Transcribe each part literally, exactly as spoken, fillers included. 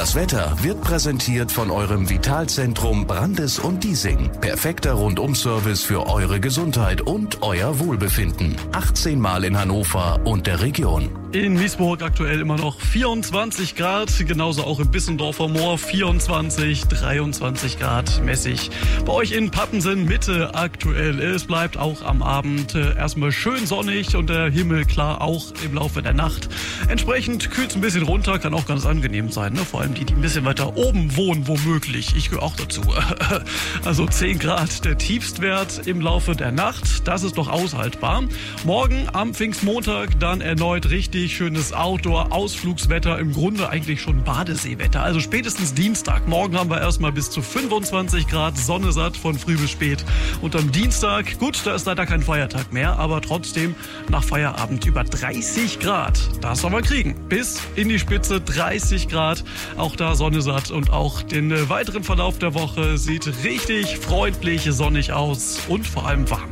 Das Wetter wird präsentiert von eurem Vitalzentrum Brandes und Diesing. Perfekter Rundum-Service für eure Gesundheit und euer Wohlbefinden. achtzehn Mal in Hannover und der Region. In Miesburg aktuell immer noch vierundzwanzig Grad, genauso auch im Bissendorfer Moor vierundzwanzig, dreiundzwanzig Grad mäßig. Bei euch in Pappensen Mitte aktuell. Es bleibt auch am Abend äh, erstmal schön sonnig und der Himmel klar auch im Laufe der Nacht. Entsprechend kühlt es ein bisschen runter, kann auch ganz angenehm sein, ne? Vor allem die, die ein bisschen weiter oben wohnen, womöglich. Ich gehöre auch dazu. Also zehn Grad der Tiefstwert im Laufe der Nacht, das ist doch aushaltbar. Morgen am Pfingstmontag dann erneut richtig schönes Outdoor-Ausflugswetter, im Grunde eigentlich schon Badeseewetter. Also spätestens Dienstag. Morgen haben wir erstmal bis zu fünfundzwanzig Grad, Sonne satt von früh bis spät. Und am Dienstag, gut, da ist leider kein Feiertag mehr, aber trotzdem nach Feierabend über dreißig Grad. Das soll man kriegen. Bis in die Spitze dreißig Grad. Auch da Sonne satt und auch den weiteren Verlauf der Woche sieht richtig freundlich, sonnig aus und vor allem warm.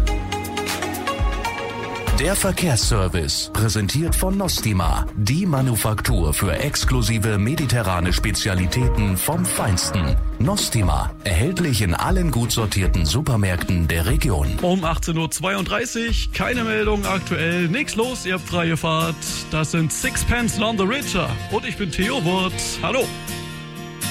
Der Verkehrsservice, präsentiert von Nostima, die Manufaktur für exklusive mediterrane Spezialitäten vom Feinsten. Nostima, erhältlich in allen gut sortierten Supermärkten der Region. Um achtzehn Uhr zweiunddreißig, keine Meldung aktuell, nichts los, ihr habt freie Fahrt. Das sind Sixpence None the Richer und ich bin Theo Wurth. Hallo.